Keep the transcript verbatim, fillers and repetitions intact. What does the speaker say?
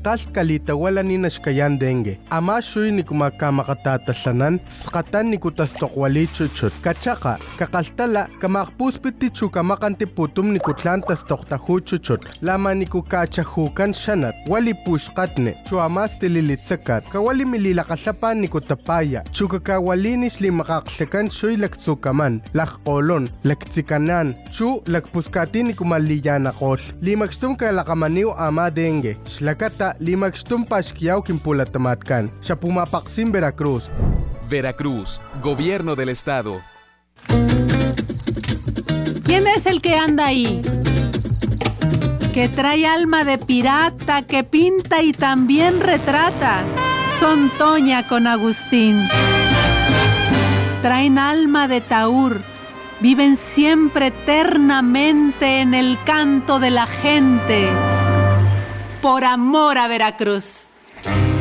Asqal kalita wala ni nashkayan dengue. Ama shuy ni kumakamakatatasanan, skatan ni kutastokwali chuchut. Kachaka, kakaltala, kamakpuspiti chukamakantiputum ni kutlantas toktahu chuchut. Lama ni kukachahukan shanat, wali pushkatne, chuamas tililitsakat, kawali mililakasapan ni kutapaya, chukakawalinis li makaksakan shuy laktsukaman, lakkolon, laktsikanan, chu lakpuskati ni kumaliyanakol. Limakstum kalakamaniw ama dengue. Shlakata limakstum pashkiyaw kimpulatamatkan. Siya pumapaksim Veracruz. Veracruz, Gobierno del Estado. ¿Quién es el que anda ahí? Que trae alma de pirata, que pinta y también retrata. Son Toña con Agustín. Traen alma de taur. Viven siempre eternamente en el canto de la gente. Por amor a Veracruz.